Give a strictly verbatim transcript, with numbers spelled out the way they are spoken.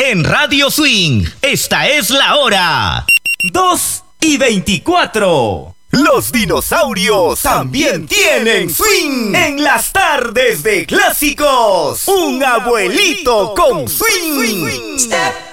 en Radio Swing. Esta es la hora. dos y veinticuatro. Los dinosaurios también tienen swing. En las tardes de clásicos, un abuelito con swing. Step